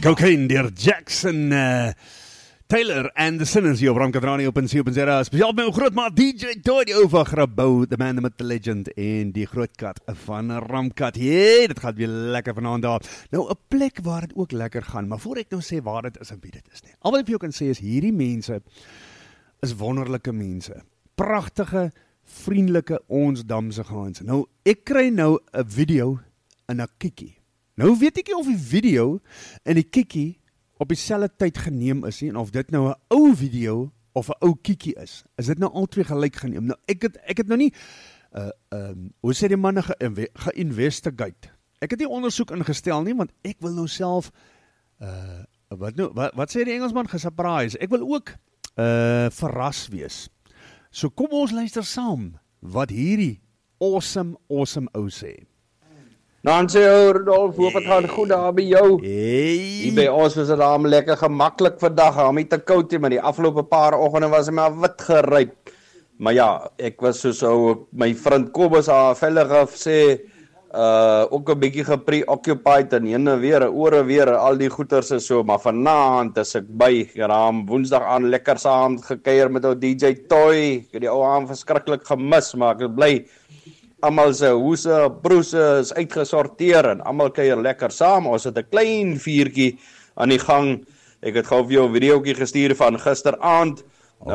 Cocaine deur Jackson Taylor and the Sinners hier op Ramkat Radio op NC.0. Spesiaal met my groot maat DJ Toy, die ou van Grabouw, the man with the legend en die groot kat van Ramkat. Hey, dit gaat weer lekker vanaand daar. Nou, 'n plek waar dit ook lekker gaan, maar voor ek nou sê waar dit is en wie dit is nie. Al wat ek vir jou kan sê is, hierdie mense is wonderlike mense. Pragtige, vriendelike, ons damse gaans. Nou, ek kry nou 'n video in 'n kikkie. Nou weet ek nie of die video en die kikkie op dieselfde tyd geneem is nie, en of dit nou 'n ou video of 'n ou kikkie is. Is dit nou al twee gelyk geneem? Nou, ek het nou nie, hoe sê die manne, ge-investigate. Ek het nie ondersoek ingestel nie, want ek wil nou self, wat sê die Engelsman? Gesurprise. Ek wil ook verras wees. So kom ons luister saam wat hierdie awesome ou sê. Dan sê Rudolf, hoop het gaan goed daar by jou. Hier by ons was het daarom lekker gemaklik vandag, hom nie te koud nie, maar die afgelope paar oggende was hy maar wit geryp. Maar ja, ek was so my vriend Kobus Vellighof sê, ook 'n bietjie gepreoccupied en heen en weer, ore weer, al die goeters is so, maar vanaand is ek by, raam woensdag aan lekker saam gekuier met ou DJ Toy, ek het die ou aan verskriklik gemis, maar ek is bly, almal se hoese, broese is uitgesorteer en almal kuier lekker saam. Ons het 'n klein vuurtjie aan die gang. Ek het gou vir jou 'n videoetjie gestuur van gisteraand.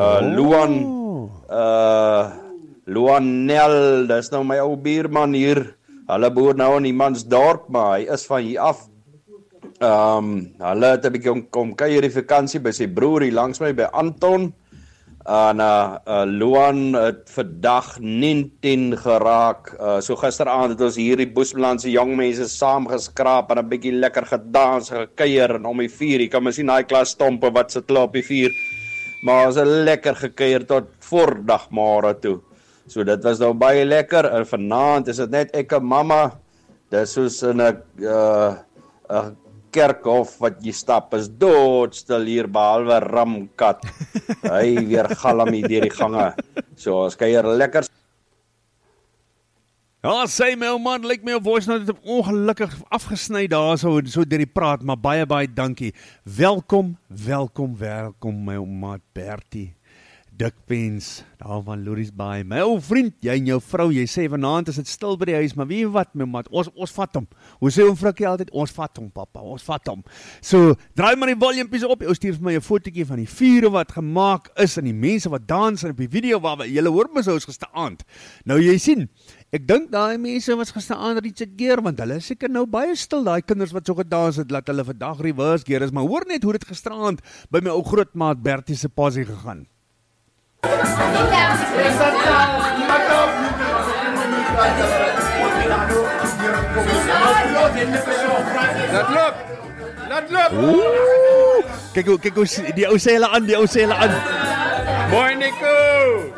Luan Nel, dis nou my ou buurman hier. Hulle boer nou in Imansdorp, maar hy is van hier af. Hulle het 'n bietjie kom kuier die vakansie by sy broer hier langs my by Anton. En Luan het vandag 19 geraak. So gisteraand het ons hier die Boesmanlandse jong mense saamgeskraap en 'n bietjie lekker gedans, gekuier en om die vuur. Jy kan maar sien daai klas stompe wat sit op die vuur. Maar ons het lekker gekuier tot voordagmôre toe. So dit was nou baie lekker. En vanaand is dit net ek en mamma. Dis soos in 'n kerkhof wat jy stap, is doodstil hier behalwe Ramkat. Hy weer galm hier deur die gange. So, ons kuier lekker. Ja, sê my ou man, lyk my jou voice nou dit ongelukkig afgesny daar so deur die praat, maar baie dankie. Welkom my ou maat Bertie. Dikpens, daar van Lourdes Baai. My ou vriend, jy en jou vrou, jy sê vanaand is dit stil by die huis, maar weet jy wat, my maat, ons vat hom. Hoe sê Frikkie altyd? Ons vat hom, papa, ons vat hom. So, draai maar die volumepies op, jy stuur vir my 'n fotootjie van die vure wat gemaak is, en die mense wat dans, en op die video waar jy hoor my soos gisteraand. Nou, jy sien, ek dink daai mense was gisteraand Richard Geer, want hulle is seker nou baie stil, daai kinders wat so gedans het, laat hulle vandag reverse gear is, maar hoor net hoe dit gisteraand by my ou grootmaat Bertie se passie gegaan. Laat loop. Kyk hoe die ou sê hulle aan. Mooi Nico.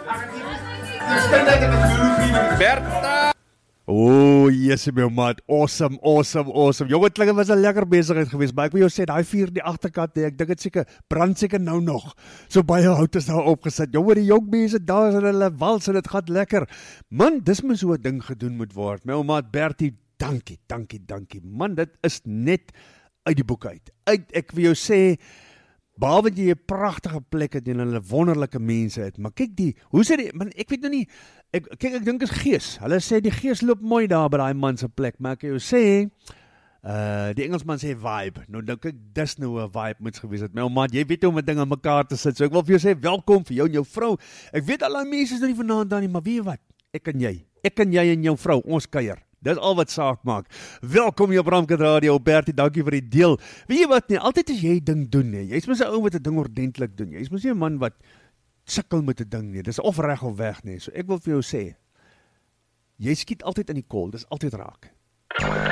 Berta. Yes, my maat, awesome. Jonge klinge was 'n lekker besigheid geweest, maar ek wil jou sê, daai vuur die agterkant, ek dink dit seker brand seker nou nog. So baie hout is daar opgesit. Jonge, die jong mense daar is en hulle wals en dit gaan lekker. Man, dis my so 'n ding gedoen moet word. My ou maat Bertie, dankie. Man, dit is net uit die boek uit. Ek wil jou sê, behalwe dat jy 'n pragtige plek het en hulle wonderlike mense het, maar kyk hoe sê die, man, ek weet nou nie, ek dink is gees, hulle sê die gees loop mooi daar by daai man se plek, maar ek jou sê, die Engelsman sê vibe, nou dink ek, dis nou 'n vibe moet gewees het, my ou maat, jy weet hoe om 'n ding aan mekaar te sit, so ek wil vir jou sê, welkom vir jou en jou vrou, ek weet al die mense is nou nie vanaand daar nie, maar weet jy wat, ek en jy en jou vrou, ons kuier. Dis al wat saak maak. Welkom hier op Ramkat Radio, Bertie, dankie vir die deel. Weet jy wat nie, altyd as jy ding doen nie, jy's mos 'n ou wat 'n ding ordentlik doen, jy's mos nie 'n man wat sukkel met 'n ding nie, dis of reg of weg nie, so ek wil vir jou sê, jy skiet altyd in die kol, dis altyd raak.